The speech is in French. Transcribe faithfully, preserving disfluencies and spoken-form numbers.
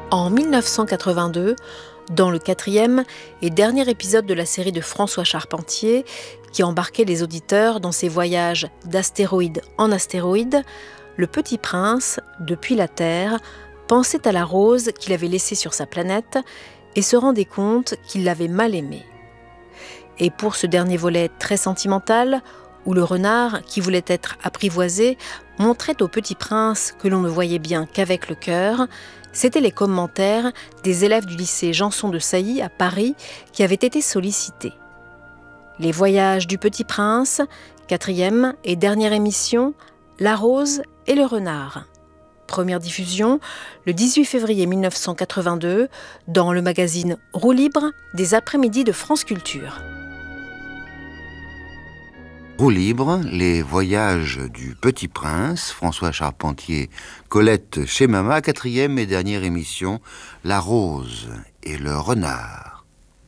En mille neuf cent quatre-vingt-deux, dans le quatrième et dernier épisode de la série de François Charpentier, qui embarquait les auditeurs dans ses voyages d'astéroïde en astéroïde, le petit prince, depuis la Terre, pensait à la rose qu'il avait laissée sur sa planète et se rendait compte qu'il l'avait mal aimée. Et pour ce dernier volet très sentimental, où le renard, qui voulait être apprivoisé, montrait au petit prince que l'on ne voyait bien qu'avec le cœur, c'étaient les commentaires des élèves du lycée Janson de Sailly à Paris qui avaient été sollicités. Les voyages du petit prince, quatrième et dernière émission, La rose et le renard. Première diffusion le dix-huit février mille neuf cent quatre-vingt-deux dans le magazine Roue libre des après-midi de France Culture. Roue libre, les voyages du Petit Prince, François Charpentier, Colette chez Mama, quatrième et dernière émission, La rose et le renard.